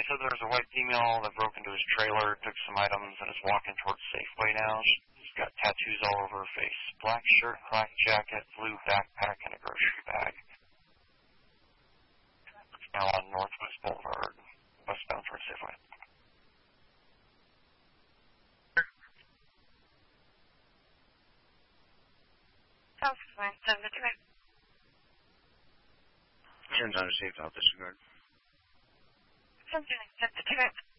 he said there was a white female that broke into his trailer, took some items, and is walking towards Safeway now. She's got tattoos all over her face. Black shirt, black jacket, blue backpack, and a grocery bag. It's now on Northwest Boulevard, westbound towards Safeway. Sounds fine. 7 to 2. Turns on received, I'll disregard. Sounds good. 7 to 2.